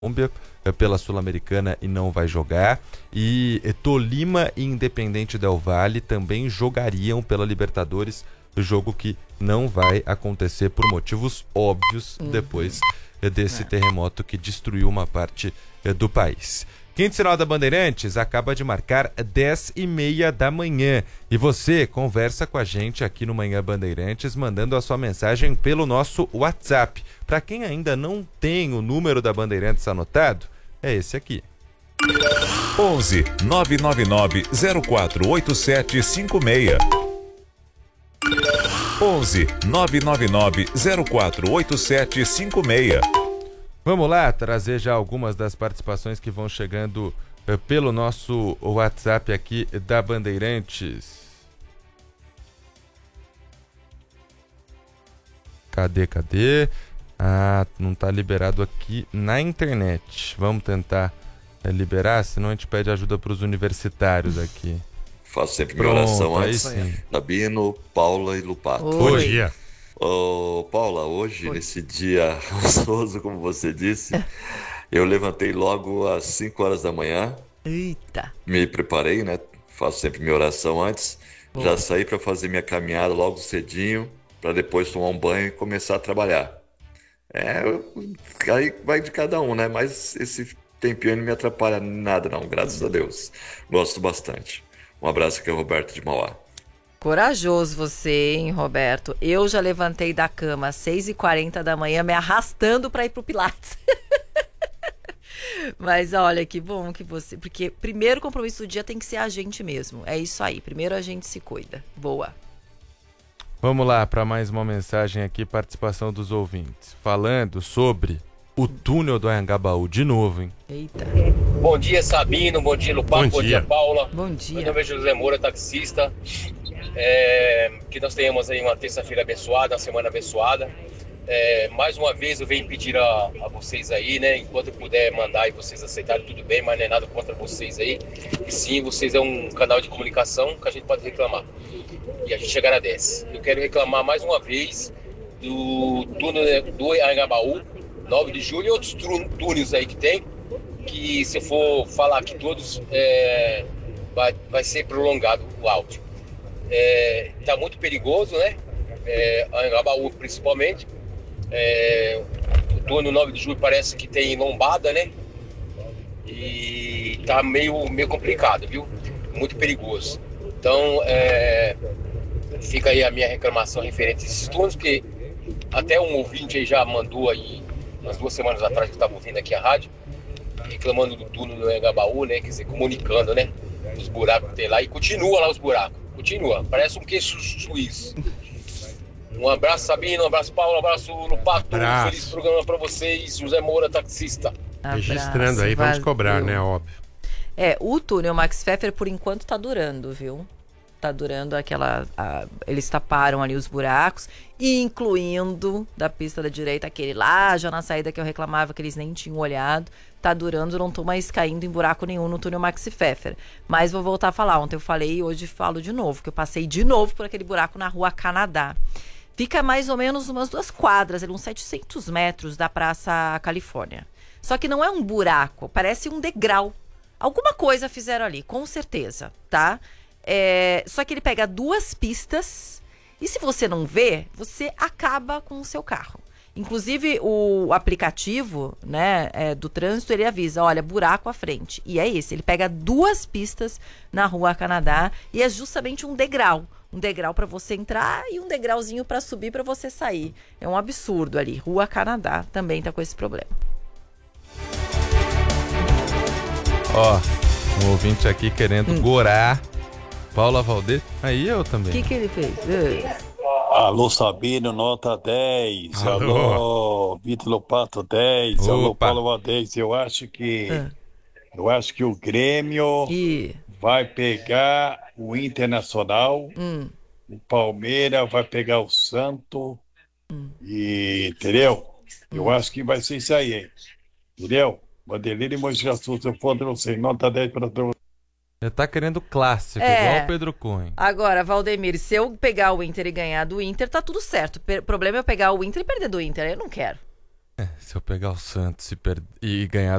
Colômbia pela Sul-Americana e não vai jogar. E Tolima e Independente Del Valle também jogariam pela Libertadores, jogo que não vai acontecer por motivos óbvios depois desse terremoto que destruiu uma parte do país. Quinto Sinal da Bandeirantes acaba de marcar 10h30 da manhã. E você conversa com a gente aqui no Manhã Bandeirantes, mandando a sua mensagem pelo nosso WhatsApp. Para quem ainda não tem o número da Bandeirantes anotado, é esse aqui. 11 999 048756. 11 999 048756. Vamos lá trazer já algumas das participações que vão chegando pelo nosso WhatsApp aqui da Bandeirantes. Cadê? Ah, não está liberado aqui na internet. Vamos tentar liberar, senão a gente pede ajuda para os universitários aqui. Faço sempre minha oração antes. Sim. Sabino, Paula e Lupato. Bom dia. Ô, Paula, hoje, nesse dia gostoso, como você disse, eu levantei logo às 5 horas da manhã. Eita! Me preparei, né? Faço sempre minha oração antes. Bom. Já saí para fazer minha caminhada logo cedinho, para depois tomar um banho e começar a trabalhar. Aí vai de cada um, né? Mas esse tempinho não me atrapalha nada, não, graças a Deus. Gosto bastante. Um abraço aqui, Roberto de Mauá. Corajoso você, hein, Roberto? Eu já levantei da cama às 6h40 da manhã, me arrastando para ir pro Pilates. Mas olha, que bom que você... Porque primeiro compromisso do dia tem que ser a gente mesmo. É isso aí, primeiro a gente se cuida. Boa. Vamos lá para mais uma mensagem aqui, participação dos ouvintes. Falando sobre o túnel do Anhangabaú de novo, hein? Eita. Bom dia, Sabino. Bom dia, Lupato. Bom dia, Paula. Bom dia. Meu nome é José Moura, taxista. Que nós tenhamos aí uma terça-feira abençoada, uma semana abençoada. Mais uma vez eu venho pedir a vocês aí, né? Enquanto eu puder mandar e vocês aceitarem, tudo bem, mas não é nada contra vocês aí. E sim, vocês é um canal de comunicação que a gente pode reclamar. E a gente agradece. Eu quero reclamar mais uma vez do túnel do Anhangabaú, 9 de julho, e outros túneis aí que tem, que se eu for falar que todos vai ser prolongado o áudio. Tá muito perigoso, né? Anhangabaú principalmente. O túnel 9 de julho parece que tem lombada, né? E tá meio complicado, viu? Muito perigoso. Então, fica aí a minha reclamação referente a esses túneis, porque até um ouvinte aí já mandou aí, umas 2 semanas atrás que eu estava ouvindo aqui a rádio, reclamando do túnel do Anhangabaú, né? Quer dizer, comunicando, né? Os buracos que tem lá, e continua lá os buracos. Continua, parece um queixo suíço. Um abraço, Sabino, um abraço, Paulo, um abraço, Lupato. Um feliz programa pra vocês, José Moura, taxista. Registrando aí, vamos cobrar, né? Óbvio. O túnel Max Pfeffer, por enquanto, tá durando, viu? Tá durando eles taparam ali os buracos, incluindo da pista da direita, aquele lá, já na saída que eu reclamava que eles nem tinham olhado. Tá durando, não tô mais caindo em buraco nenhum no túnel Max Pfeffer. Mas vou voltar a falar. Ontem eu falei e hoje falo de novo, que eu passei de novo por aquele buraco na Rua Canadá. Fica mais ou menos umas 2 quadras, uns 700 metros da Praça Califórnia. Só que não é um buraco, parece um degrau. Alguma coisa fizeram ali, com certeza, tá? Só que ele pega 2 pistas e se você não vê, você acaba com o seu carro. Inclusive o aplicativo, né, do trânsito, ele avisa, olha, buraco à frente. E é esse, ele pega 2 pistas na Rua Canadá e é justamente um degrau. Um degrau para você entrar e um degrauzinho para subir para você sair. É um absurdo ali. Rua Canadá também tá com esse problema. Um ouvinte aqui querendo gorar Paula Valdez. Aí eu também. O que ele fez? Alô, Sabino, nota 10. Alô, Vitor Lopato, 10. Opa. Alô, Paulo Valdez. Eu acho que o Grêmio vai pegar o Internacional. O Palmeiras vai pegar o Santo. Entendeu? Eu acho que vai ser isso aí, hein? Entendeu? Vanderlei e Moisés Jesus, eu foda, não sei. Nota 10 para todos. Ele tá querendo clássico, igual o Pedro Cunha. Agora, Valdemir, se eu pegar o Inter e ganhar do Inter, tá tudo certo. O problema é eu pegar o Inter e perder do Inter. Eu não quero. Se eu pegar o Santos e ganhar